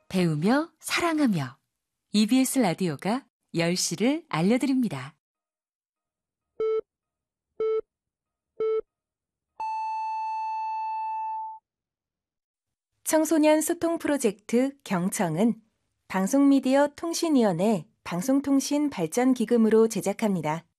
배우며 사랑하며 EBS 라디오가 10시를 알려드립니다. 청소년 소통 프로젝트 경청은 방송미디어 통신위원회 방송통신 발전기금으로 제작합니다.